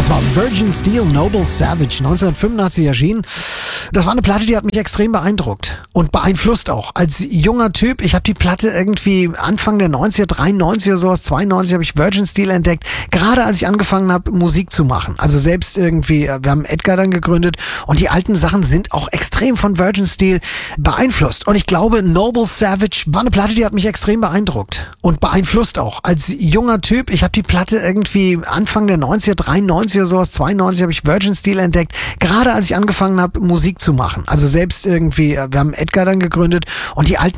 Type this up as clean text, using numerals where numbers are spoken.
Das war Virgin Steel Noble Savage, 1985 erschienen. Das war eine Platte, die hat mich extrem beeindruckt und beeinflusst auch. Als junger Typ, ich habe die Platte irgendwie Anfang der 90er, 93 oder sowas, 92 habe ich Virgin Steel entdeckt. Gerade als ich angefangen habe, Musik zu machen. Also selbst irgendwie, wir haben Edgar dann gegründet und die alten Sachen sind auch extrem von Virgin Steel beeinflusst. Und ich glaube, Noble Savage war eine Platte, die hat mich extrem beeindruckt und beeinflusst auch. Als junger Typ, ich habe die Platte irgendwie Anfang der 90er, 93 oder sowas, 92 habe ich Virgin Steel entdeckt. Gerade als ich angefangen habe, Musik zu machen. Also selbst irgendwie, wir haben Edgar dann gegründet und die alten